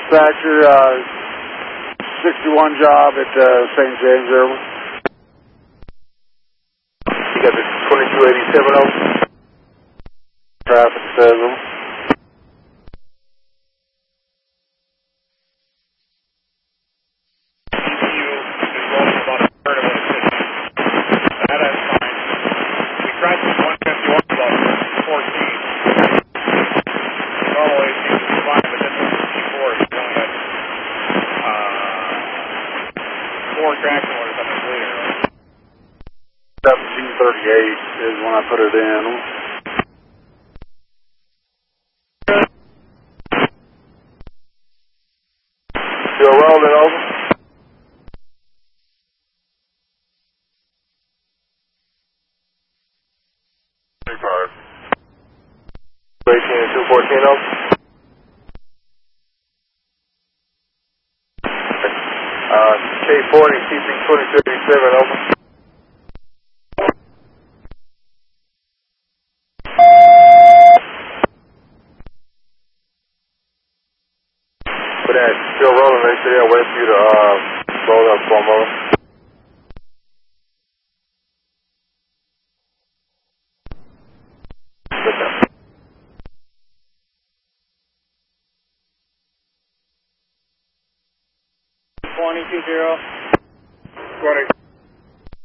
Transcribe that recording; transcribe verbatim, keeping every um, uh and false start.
dispatcher, uh, sixty-one job at uh, Saint James Airman. You got the twenty-two eighty-seven over? Traffic says them. seventeen thirty-eight is when I put it in. Still rolling over? three five. eighteen and two fourteen over? Uh, K forty, C P twenty-two eighty-seven over? For that, still rolling, they say I'll wait for you to uh, roll up for a moment. twenty-two zero. twenty.